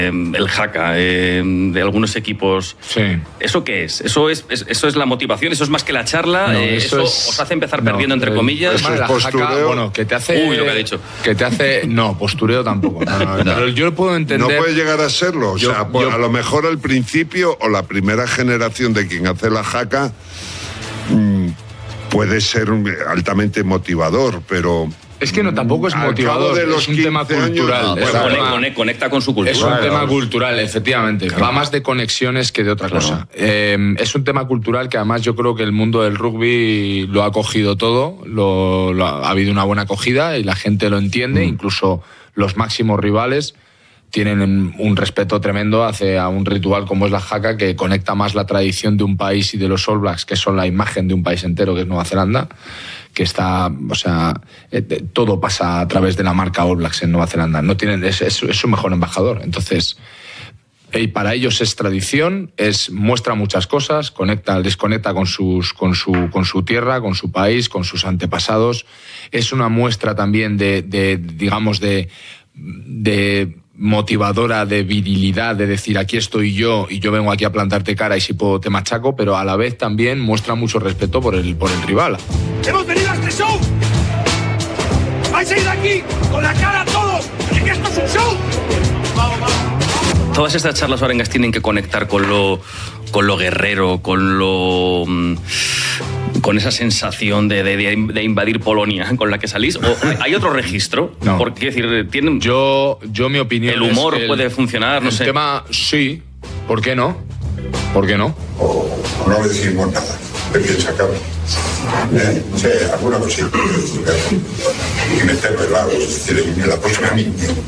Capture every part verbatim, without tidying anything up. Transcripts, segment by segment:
el Haka, eh, de algunos equipos. Sí. ¿Eso qué es? ¿Eso es, es, eso es la motivación? ¿Eso es más que la charla? No, eh, eso ¿Eso es, os hace empezar no, perdiendo, entre el, comillas? Eso es postureo. Bueno, que te hace... Uy, lo que ha dicho. Que te hace... No, postureo tampoco. No, no, no. Pero yo lo puedo entender... No puede llegar a serlo. O yo, sea, pues, yo, a lo mejor al principio o la primera generación de quien hace la Haka mmm, puede ser altamente motivador, pero... Es que no, tampoco es motivador, de los es un tema cultural. Años, es bueno, un tema, conecta, conecta con su cultura. Es un tema cultural, efectivamente. Claro. Va más de conexiones que de otra claro. cosa. Eh, es un tema cultural que además yo creo que el mundo del rugby lo ha acogido todo, lo, lo ha, ha habido una buena acogida y la gente lo entiende, mm. incluso los máximos rivales tienen un respeto tremendo hacia un ritual como es la Haka, que conecta más la tradición de un país y de los All Blacks, que son la imagen de un país entero, que es Nueva Zelanda, que está, o sea, eh, todo pasa a través de la marca All Blacks en Nueva Zelanda. No tienen, es, es, es su mejor embajador. Entonces, y para ellos es tradición, es, muestra muchas cosas, conecta, les conecta con, sus, con, su, con su tierra, con su país, con sus antepasados. Es una muestra también de, de digamos, de... de motivadora, de virilidad, de decir aquí estoy yo y yo vengo aquí a plantarte cara y si puedo te machaco, pero a la vez también muestra mucho respeto por el, por el rival. ¡Hemos venido a este show! ¡Vais a ir aquí con la cara a todos! ¡Que esto es un show! ¡Vamos, vamos! Todas estas charlas arengas tienen que conectar con lo, con lo guerrero, con lo... con esa sensación de, de, de invadir Polonia con la que salís, o hay otro registro, no. Porque decir, tienen yo, yo mi opinión el humor es que puede el, funcionar, no el sé. El tema sí, ¿por qué no? ¿Por qué no? O, o no le decimos nada, de piensa cabrón. Eh, sí, alguna cosita. Y meterlo en lago, es decir, en la próxima a mí.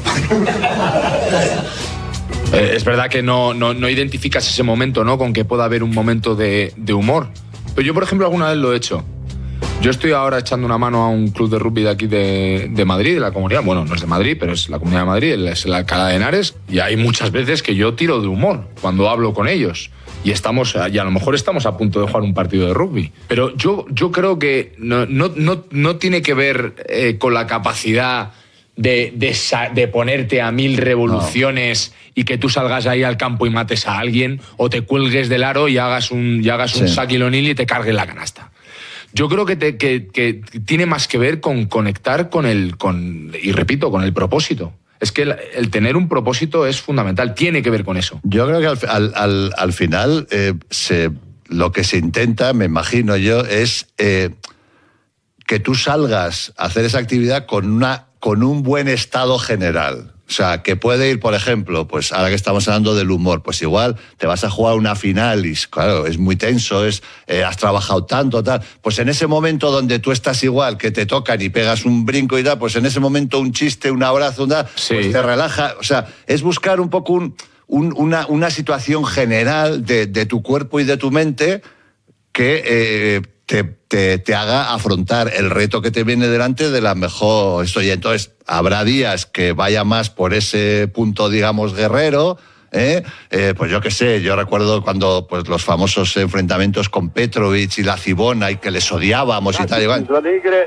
Eh, es verdad que no, no, no identificas ese momento, ¿no? Con que pueda haber un momento de, de humor. Pero yo, por ejemplo, alguna vez lo he hecho. Yo estoy ahora echando una mano a un club de rugby de aquí de, de Madrid, de la comunidad. Bueno, no es de Madrid, pero es la Comunidad de Madrid, es la Alcalá de Henares. Y hay muchas veces que yo tiro de humor cuando hablo con ellos. Y, estamos, y a lo mejor estamos a punto de jugar un partido de rugby. Pero yo, yo creo que no, no, no, no tiene que ver eh, con la capacidad de, de, de ponerte a mil revoluciones... No. Y que tú salgas ahí al campo y mates a alguien, o te cuelgues del aro y hagas un, y hagas un sí. Shaquille O'Neal y te cargues la canasta. Yo creo que, te, que, que tiene más que ver con conectar con el, con, y repito, con el propósito. Es que el, el tener un propósito es fundamental, tiene que ver con eso. Yo creo que al, al, al, al final eh, se, lo que se intenta, me imagino yo, es eh, que tú salgas a hacer esa actividad con, una, con un buen estado general. O sea, que puede ir, por ejemplo, pues ahora que estamos hablando del humor, pues igual te vas a jugar una final y, claro, es muy tenso, es, eh, has trabajado tanto, tal. Pues en ese momento donde tú estás igual, que te tocan y pegas un brinco y tal, pues en ese momento un chiste, un abrazo, un tal, sí. Pues te relaja. O sea, es buscar un poco un, un, una, una situación general de, de tu cuerpo y de tu mente que... Eh, Te, te, te haga afrontar el reto que te viene delante de la mejor... Esto, y entonces habrá días que vaya más por ese punto, digamos, guerrero, ¿eh? Eh, pues yo qué sé, yo recuerdo cuando pues, los famosos enfrentamientos con Petrovic y la Cibona y que les odiábamos y tal. Y igual.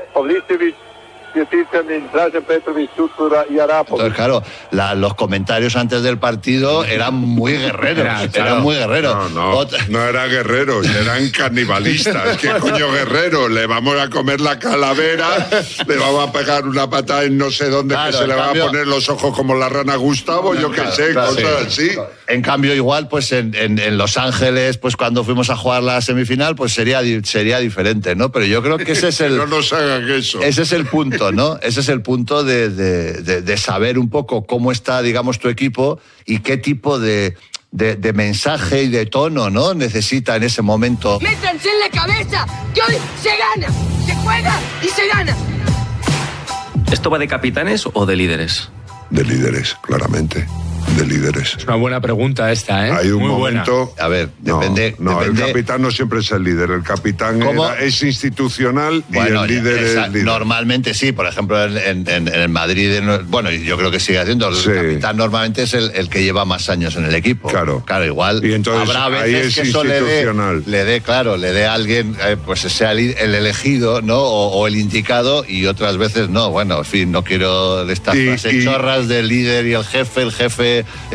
Entonces, claro, la, los comentarios antes del partido eran muy guerreros. Era, claro. Eran muy guerreros. No, no, Otra... no eran guerreros, eran canibalistas. ¿Qué coño guerreros? Le vamos a comer la calavera, le vamos a pegar una patada en no sé dónde, claro, que se le cambio... van a poner los ojos como la rana Gustavo, yo qué claro, sé, claro, cosas sí. así. En cambio, igual, pues en, en, en Los Ángeles, pues cuando fuimos a jugar la semifinal, pues sería, sería diferente, ¿no? Pero yo creo que ese es el... no nos hagan eso. Ese es el punto, ¿no? Ese es el punto de, de, de, de saber un poco cómo está, digamos, tu equipo y qué tipo de, de, de mensaje y de tono, ¿no? necesita en ese momento. ¡Métanse en la cabeza que hoy se gana! ¡Se juega y se gana! ¿Esto va de capitanes o de líderes? De líderes, claramente. De líderes. Es una buena pregunta esta, ¿eh? Hay un Muy momento... Buena. A ver, depende... No, depende... el capitán no siempre es el líder. El capitán era, es institucional bueno, y el líder esa, es líder. Normalmente sí. Por ejemplo, en, en, en el Madrid... En, bueno, yo creo que sigue haciendo. El sí. capitán normalmente es el, el que lleva más años en el equipo. Claro. Claro, igual y entonces, habrá veces ahí es que eso le dé, le dé, claro, le dé a alguien, eh, pues sea el, el elegido, ¿no? O, o el indicado, y otras veces no. Bueno, en fin, no quiero de estas frases chorras del líder y el jefe, el jefe...